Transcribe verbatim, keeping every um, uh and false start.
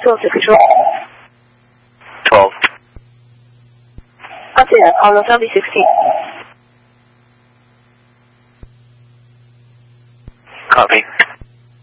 Auto Control. twelve. Attila, on November sixteen. Copy.